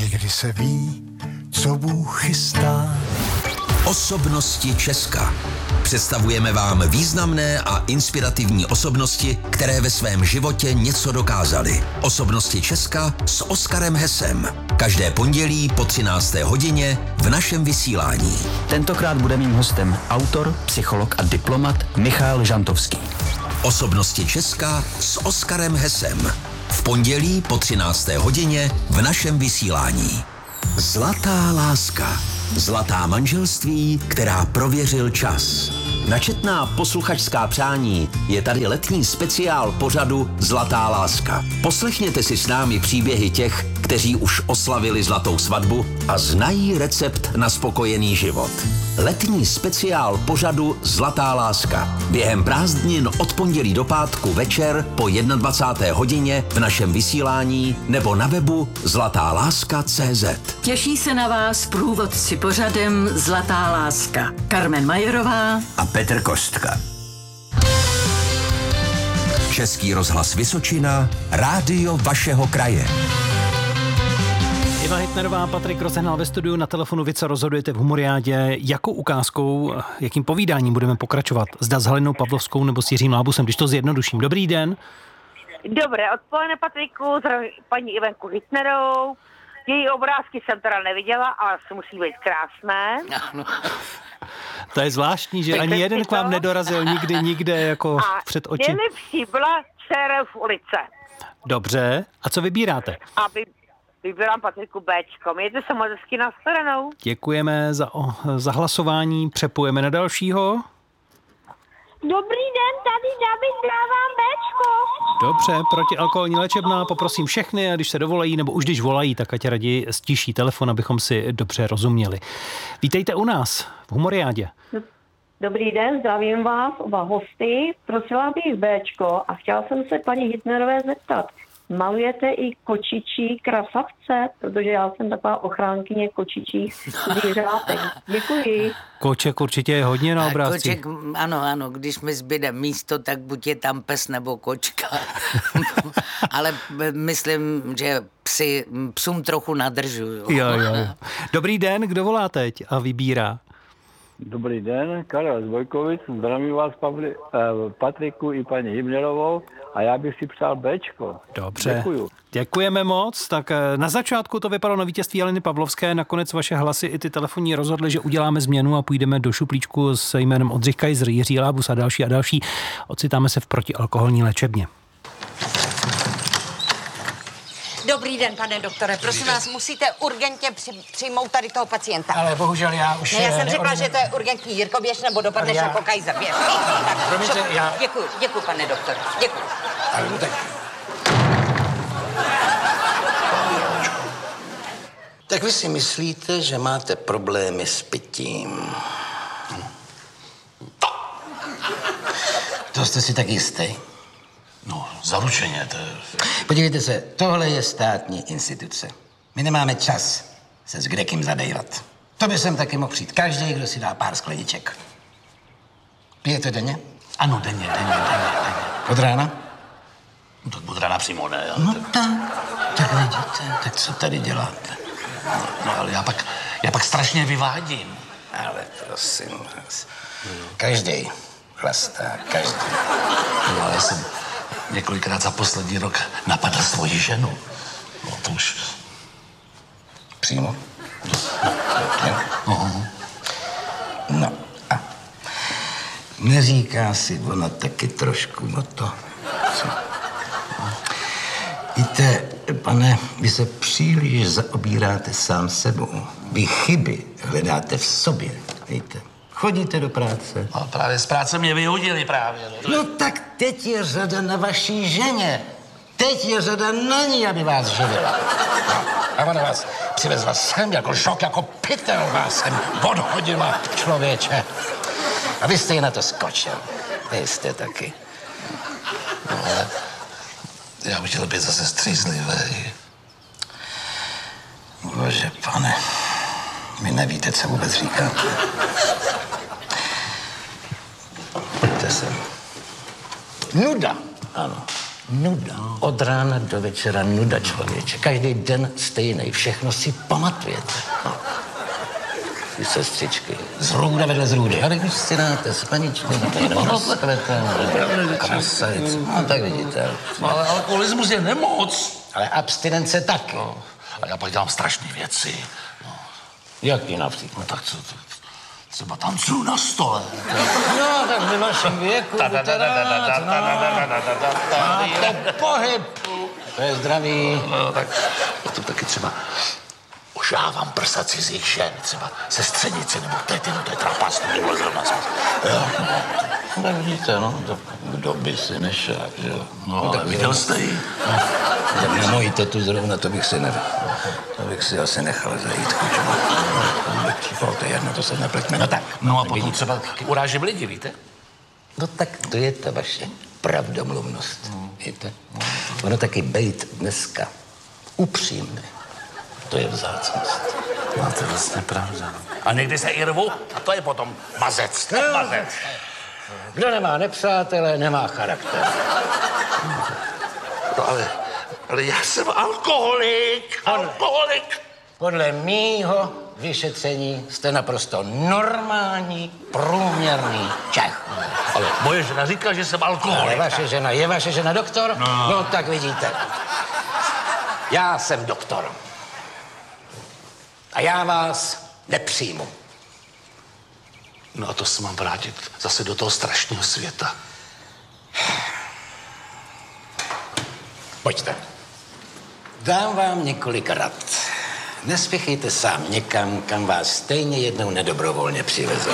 Někdy se ví, co Bůh chystá. Osobnosti Česka. Představujeme vám významné a inspirativní osobnosti, které ve svém životě něco dokázaly. Osobnosti Česka s Oskarem Hesem. Každé pondělí po 13. hodině v našem vysílání. Tentokrát bude mým hostem autor, psycholog a diplomat Michal Žantovský. Osobnosti Česka s Oskarem Hesem. V pondělí po 13. hodině v našem vysílání. Zlatá láska. Zlatá manželství, která prověřil čas. Načetná posluchačská přání je tady letní speciál pořadu Zlatá láska. Poslechněte si s námi příběhy těch, kteří už oslavili zlatou svatbu a znají recept na spokojený život. Letní speciál pořadu Zlatá láska. Během prázdnin od pondělí do pátku večer po 21. hodině v našem vysílání nebo na webu zlatáláska.cz. Těší se na vás průvodci pořadem Zlatá láska. Carmen Majerová a Petr Kostka. Český rozhlas Vysočina, rádio vašeho kraje. Iva Hitnerová, Patrik Rozehnal ve studiu, na telefonu vy, co rozhodujete v Humoriádě. Jakou ukázkou, jakým povídáním budeme pokračovat? Zda s Halinou Pavlovskou nebo s Jiřím Lábusem, když to zjednoduším. Dobrý den. Dobré odpoledne, Patriku, zdravím paní Ivenku Hitnerovou. Její obrázky jsem teda neviděla, ale musí být krásné. No. To je zvláštní, že ani jeden k vám nedorazil nikde jako před oči. A nejlepší byla Dcera v ulice. Dobře, a co vybíráte? Vybírám, Patriku, Bčko. Mějte se moc hezky, na shledanou. Děkujeme za hlasování, přepujeme na dalšího. Dobrý den, tady David, dávám Bčko. Dobře, protialkoholní léčebná, poprosím všechny, a když se dovolají, nebo už když volají, tak ať raději stiší telefon, abychom si dobře rozuměli. Vítejte u nás v Humoriádě. Dobrý den, zdravím vás, oba hosty. Prosila bych Bčko a chtěla jsem se paní Hitnerové zeptat. Malujete i kočičí krasavce? Protože já jsem taková ochránkyně kočičích zvířátek. Děkuji. Koček určitě je hodně na obrázcích. Koček, ano, když mi zbyde místo, tak buď je tam pes nebo kočka. Ale myslím, že psům trochu nadržuju. Jo. Dobrý den, kdo volá teď a vybírá? Dobrý den, Karel z Vojkovic, zdravím vás, Patriku i paní Hybnerovou, a já bych si přál Bčko. Dobře. Děkuju. Děkujeme moc. Tak na začátku to vypadalo na vítězství Haliny Pavlovské, nakonec vaše hlasy i ty telefonní rozhodly, že uděláme změnu a půjdeme do šuplíčku s jménem Oldřich Kaiser, Jiří Lábus a další. Ocitáme se v protialkoholní léčebně. Dobrý den, pane doktore. Prosím vás, musíte urgentně přijmout tady toho pacienta. Ale bohužel já už... Ne, já jsem řekla, že to je urgentní. Jirko, běž, nebo dopadneš jako Kaiser. Běž. Promiňte, já... Děkuju, pane doktore. Děkuju. Tak vy si myslíte, že máte problémy s pitím. To jste si tak jistý? No, zaručeně to... Podívejte se, tohle je státní instituce. My nemáme čas se s kdekým zabývat. To by sem taky mohl přijít každý, kdo si dá pár skleniček. Pijete denně? Ano, denně. Od rána? No, tak od rána přímo ne. No tak vidíte, tak co tady děláte? No, ale já pak strašně vyvádím. Ale prosím vás, každý chlastá, každý. No, ale já jsem několikrát za poslední rok napadl svoji ženu. No, to už... Přímo? No. A neříká si ona taky trošku o to? Co? Víte, pane, vy se příliš zaobíráte sám sebou. Vy chyby hledáte v sobě, víte. Chodíte do práce. No, právě z práce mě vyhodili právě. No tak teď je řada na vaší ženě. Teď je řada na ní, aby vás živila. A ona vás přivezla sem jako žok, jako pytel vás sem odhodila, člověče. A vy jste jí na to skočil. Vy jste taky. No, ale já bych chtěl být zase střízlivý. Bože, pane, vy nevíte, co vůbec říkáte. Pojďte sem. Nuda. Ano. Nuda. Od rána do večera nuda, člověče. Každý den stejný. Všechno si pamatujete. No. Ty sestřičky. Zrůda vedle zrůdy. Ale když si dáte s paničkou, no, rozkvetem, krasavec. No, tak vidíte. No, ale alkoholismus je nemoc. Ale abstinence taky. No. A já pak dělám strašné věci. No. Jaký například? No tak co? Třeba tancuju na stole. No, tak ve vašem věku buďte rád, no. Máte pohyb. To je zdravý. No, tak to taky třeba ožávám prsa cizích žen, třeba se střednici nebo tety, no to je trapas, to tohle zrovna jsme. Jo. No, tak vidíte, no, kdo by si nešel, že jo. No, ale viděl jste ji? No, moji tetu zrovna, to bych si asi nechal zajít. To je jedno, to se nepleťme. No tak. No a potom třeba taky urážím lidi, víte? No tak to je ta vaše pravdomluvnost, víte? Ono taky bejt dneska upřímný. To je vzácnost. No, to je vlastně pravda. A někdy se i rvu, a to je potom mazec. No, mazec. Kdo nemá nepřátele, nemá charakter. No, ale já jsem alkoholik. Podle mýho vyšetření jste naprosto normální, průměrný Čech. Ale moje žena říká, že jsem alkoholik. Ale je vaše žena doktor? No tak vidíte. Já jsem doktor. A já vás nepřijmu. No a to se mám vrátit zase do toho strašného světa. Pojďte. Dám vám několik rad. Nespěchejte sám někam, kam vás stejně jednou nedobrovolně přivezou.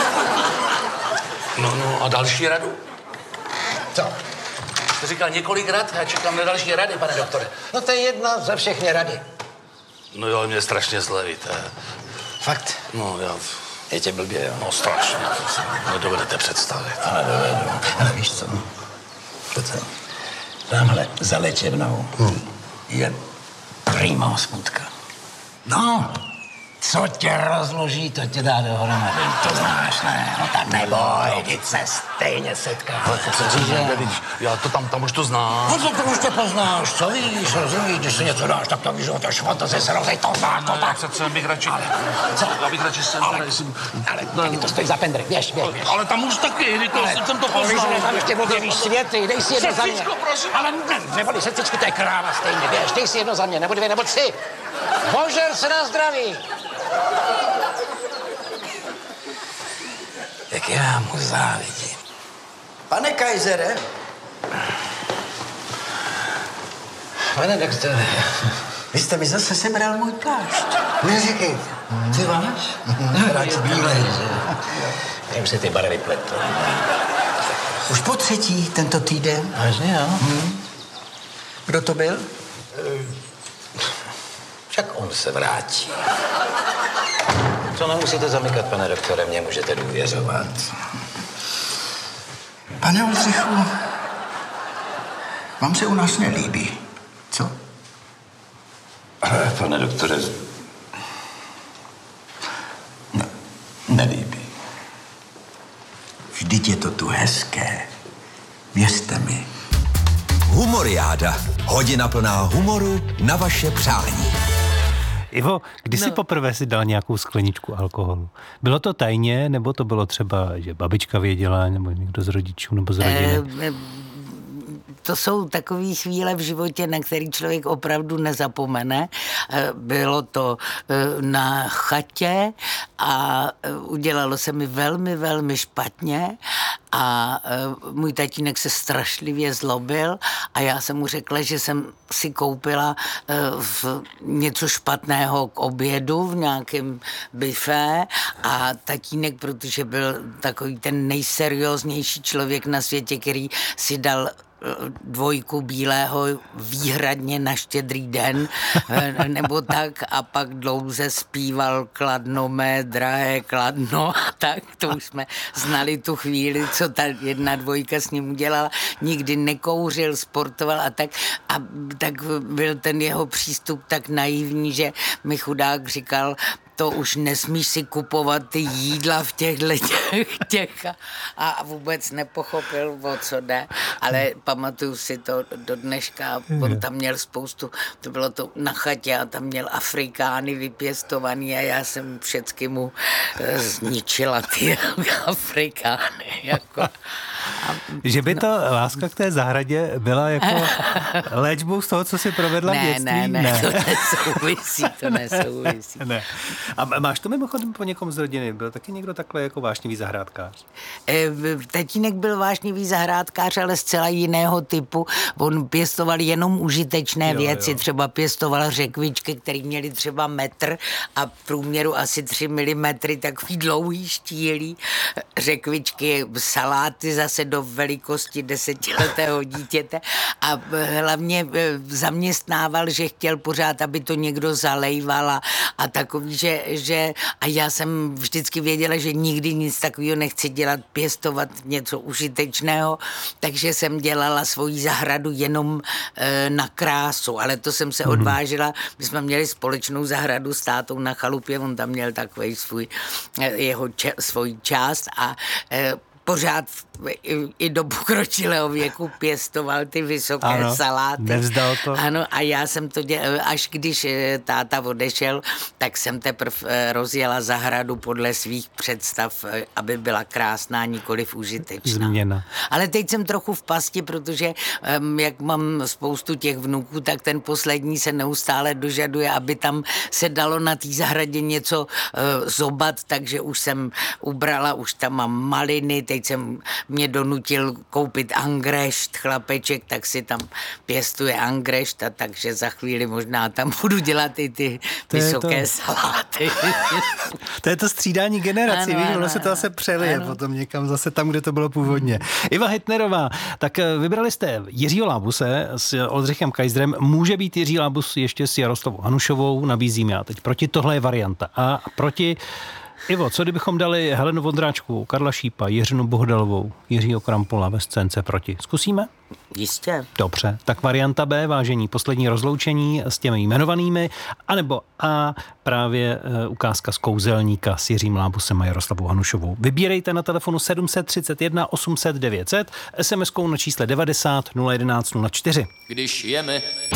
No a další radu? Co? Jste říkal několik rad, já čekám na další rady, pane doktore. No to je jedna za všechny rady. No jo, mě je strašně zle, víte. Fakt? No já... Je tě blbě, jo? No strašně, to si nedovedete představit. Ale dovedu. Ale víš co? To co? Tamhle za léčebnou je prima hospůdka. No, co tě rozloží, to tě dá dohromady. To znáš, ne? No tak neboj, vždyť se stejně setká. Ale to se říže. Já to tam už to znám. No to už to poznáš, co víš, rozumíš, když si něco dáš, tak to víš, to švantaze se rozej, to zná, to tak. Přece bych radši... Co? Já bych radši sem... Ale taky to stojí za pendrek, běž. Ale tam už taky, jsem to poznal. Ale tam ještě objevíš světy, dej si jedno za mě. Sestřičko, prosím. Ale neboli sestřičku, to je kráva stejně, běž, dej si jedno za mě, nebo dvě, nebo tři. Božer se na zdraví. Jak já mu závidím. Pane Kajzere? Pane doktore, Vy jste mi zase sebral můj plášť. neříkejte. Ty váš? Radši bílej, že? Já už se ty barvy pletou. Už po třetí tento týden. Vážně, jo? Kdo to byl? Však on se vrátí. Co nemusíte zamykat, pane doktore, mě můžete důvěřovat. Pane Oldřichu, vám se u nás nelíbí, co? Pane doktore, nelíbí. Vždyť je to tu hezké. Věřte mi. Humoriáda. Hodina plná humoru na vaše přání. Ivo, kdy jsi poprvé si dal nějakou skleničku alkoholu? Bylo to tajně, nebo to bylo třeba, že babička věděla, nebo někdo z rodičů, nebo z rodiny? To jsou takové chvíle v životě, na který člověk opravdu nezapomene. Bylo to na chatě a udělalo se mi velmi, velmi špatně a můj tatínek se strašlivě zlobil a já jsem mu řekla, že jsem si koupila něco špatného k obědu v nějakém buffet a tatínek, protože byl takový ten nejserióznější člověk na světě, který si dal 2 bílého výhradně na Štědrý den, nebo tak, a pak dlouze zpíval Kladno mé drahé Kladno a tak, to už jsme znali tu chvíli, co ta 1-2 s ním udělala, nikdy nekouřil, sportoval a tak byl ten jeho přístup tak naivní, že mi chudák říkal, to už nesmíš si kupovat ty jídla v těch a vůbec nepochopil, o co jde, ale pamatuju si to do dneška, on tam měl spoustu, to bylo to na chatě a tam měl Afrikány vypěstovaný a já jsem všecky mu zničila ty Afrikány, jako. Že by to láska k té zahradě byla jako léčbou z toho, co si provedla v dětství? Ne, to nesouvisí. Ne. A máš to mimochodem po někom z rodiny? Byl taky někdo takhle jako vášnivý zahrádkář? Tatínek byl vášnivý zahrádkář, ale zcela jiného typu. On pěstoval jenom užitečné věci. Třeba pěstoval řekvičky, které měly třeba metr a v průměru asi 3 mm, takový dlouhý štíhlý řekvičky, saláty zase do velikosti 10letého dítěte a hlavně zaměstnával, že chtěl pořád, aby to někdo zalejval a takový, že a já jsem vždycky věděla, že nikdy nic takového nechci dělat, pěstovat něco užitečného, takže jsem dělala svoji zahradu jenom na krásu, ale to jsem se odvážila, my jsme měli společnou zahradu s tátou na chalupě, on tam měl takový svoji část a pořád i do pokročilého věku pěstoval ty vysoké saláty. Nevzdal to. Ano, a já jsem to dělala, až když táta odešel, tak jsem teprve rozjela zahradu podle svých představ, aby byla krásná, nikoliv užitečná. Změna. Ale teď jsem trochu v pasti, protože jak mám spoustu těch vnuků, tak ten poslední se neustále dožaduje, aby tam se dalo na té zahradě něco zobat, takže už jsem ubrala, už tam mám maliny, teď jsem mě donutil koupit angrešt, chlapeček, tak si tam pěstuje angrešt a takže za chvíli možná tam budu dělat i ty vysoké saláty. To je to střídání generací, víš, ono se to zase přelije potom někam zase tam, kde to bylo původně. Iva Hitnerová, tak vybrali jste Jiřího Lábuse s Oldřichem Kaiserem, může být Jiří Lábus ještě s Jaroslavou Hanušovou, nabízím já teď proti, tohle je varianta. A proti Ivo, co kdybychom dali Helenu Vondráčkovou, Karla Šípa, Jiřinu Bohdalovou, Jiřího Krampola ve scénce proti? Zkusíme? Jistě. Dobře, tak varianta B, vážení, poslední rozloučení s těmi jmenovanými, anebo A, právě ukázka z Kouzelníka s Jiřím Lábusem a Jaroslavou Hanušovou. Vybírejte na telefonu 731 800 900, SMS-kou na čísle 90 011 04. Když jeme